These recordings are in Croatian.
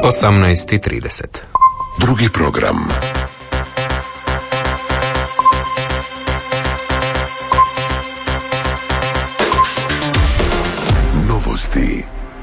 18:30. Drugi program. Novosti.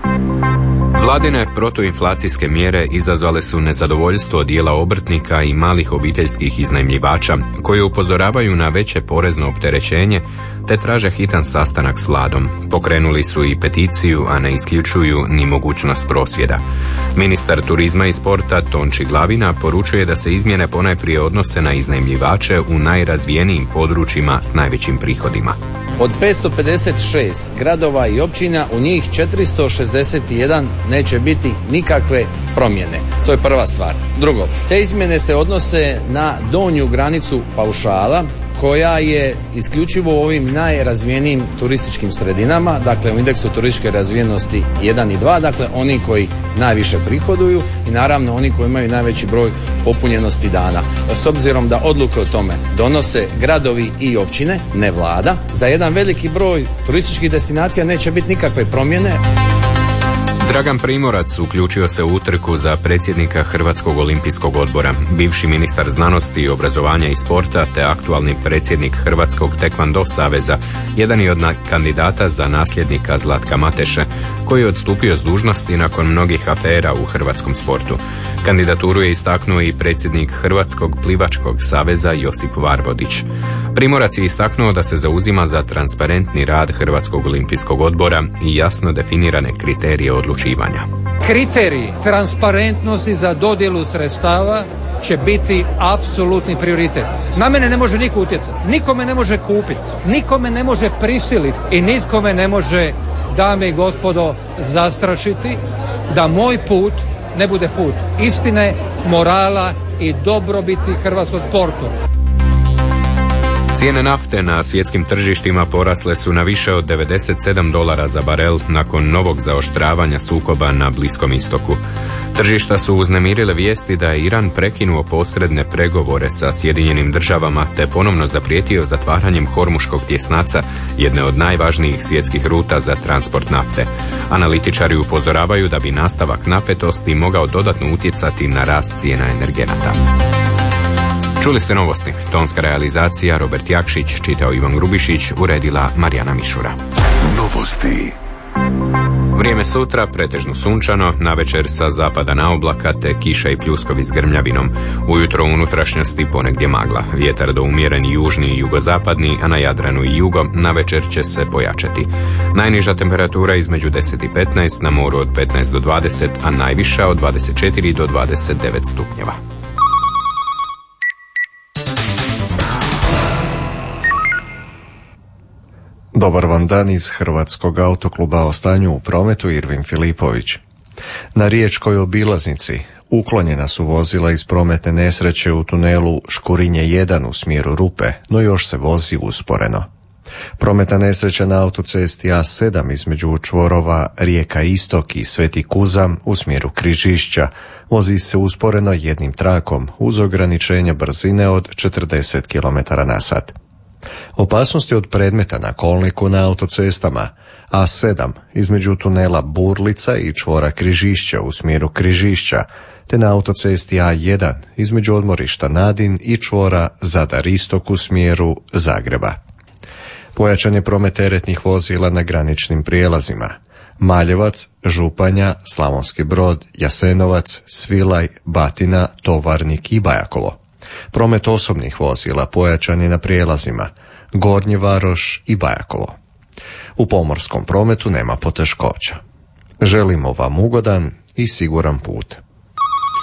Vladine protuinflacijske mjere izazvale su nezadovoljstvo dijela obrtnika i malih obiteljskih iznajmljivača koji upozoravaju na veće porezno opterećenje te traže hitan sastanak s vladom. Pokrenuli su i peticiju, a ne isključuju ni mogućnost prosvjeda. Ministar turizma i sporta Tonči Glavina poručuje da se izmjene ponajprije odnose na iznajmljivače u najrazvijenijim područjima s najvećim prihodima. Od 556 gradova i općina u njih 461 neće biti nikakve promjene. To je prva stvar. Drugo, te izmjene se odnose na donju granicu paušala koja je isključivo u ovim najrazvijenijim turističkim sredinama, dakle u indeksu turističke razvijenosti 1 i 2, dakle oni koji najviše prihoduju i naravno oni koji imaju najveći broj popunjenosti dana. S obzirom da odluke o tome donose gradovi i općine, ne vlada, za jedan veliki broj turističkih destinacija neće biti nikakve promjene. Dragan Primorac uključio se u utrku za predsjednika Hrvatskog olimpijskog odbora. Bivši ministar znanosti, obrazovanja i sporta te aktualni predsjednik Hrvatskog tekvando saveza jedan je od kandidata za nasljednika Zlatka Mateše, koji je odstupio s dužnosti nakon mnogih afera u hrvatskom sportu. Kandidaturu je istaknuo i predsjednik Hrvatskog plivačkog saveza Josip Varvodić. Primorac je istaknuo da se zauzima za transparentni rad Hrvatskog olimpijskog odbora i jasno definirane kriterije odlučivanja. Kriteriji transparentnosti za dodjelu sredstava će biti apsolutni prioritet. Na mene ne može niko utjecati, niko me ne može kupiti, niko me ne može prisiliti i nitko me ne može, dame i gospodo, zastrašiti da moj put ne bude put istine, morala i dobrobiti hrvatskog sportu. Cijene nafte na svjetskim tržištima porasle su na više od $97 za barel nakon novog zaoštravanja sukoba na Bliskom istoku. Tržišta su uznemirile vijesti da je Iran prekinuo posredne pregovore sa Sjedinjenim državama te ponovno zaprijetio zatvaranjem Hormuškog tjesnaca, jedne od najvažnijih svjetskih ruta za transport nafte. Analitičari upozoravaju da bi nastavak napetosti mogao dodatno utjecati na rast cijena energenata. Čuli ste novosti. Tonska realizacija Robert Jakšić, čitao Ivan Grubišić, uredila Marijana Mišura. Novosti. Vrijeme sutra pretežno sunčano, navečer sa zapada na oblaka te kiša i pljuskovi s grmljavinom. Ujutro u unutrašnjosti ponegdje magla. Vjetar do umjeren južni i jugozapadni, a na Jadranu i jugo navečer će se pojačati. Najniža temperatura između 10 i 15, na moru od 15 do 20, a najviša od 24 do 29 stupnjeva. Dobar vam dan iz Hrvatskog autokluba, o stanju u prometu Irvin Filipović. Na riječkoj obilaznici uklonjena su vozila iz prometne nesreće u tunelu Škurinje 1 u smjeru Rupe, no još se vozi usporeno. Prometna nesreća na autocesti A7 između čvorova Rijeka Istok i Sveti Kuzam u smjeru Križišća vozi se usporeno jednim trakom uz ograničenje brzine od 40 km/h. Opasnosti od predmeta na kolniku na autocestama A7 između tunela Burlica i čvora Križišća u smjeru Križišća, te na autocesti A1 između odmorišta Nadin i čvora Zadar Istok u smjeru Zagreba. Pojačan je promet teretnih vozila na graničnim prijelazima: Maljevac, Županja, Slavonski Brod, Jasenovac, Svilaj, Batina, Tovarnik i Bajakovo. Promet osobnih vozila pojačan je na prijelazima Gornji Varoš i Bajakovo. U pomorskom prometu nema poteškoća. Želimo vam ugodan i siguran put.